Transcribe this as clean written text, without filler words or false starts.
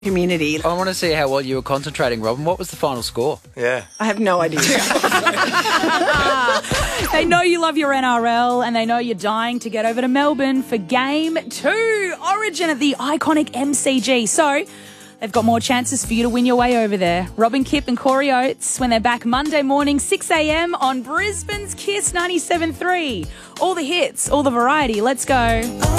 community. I want to see how well you were concentrating, Robin. What was the final score? Yeah. I have no idea. They know you love your NRL and they know you're dying to get over to Melbourne for Game 2, Origin at the iconic MCG. So they've got more chances for you to win your way over there. Robin Kipp and Corey Oates when they're back Monday morning, 6 a.m. on Brisbane's Kiss 97.3. All the hits, all the variety. Let's go.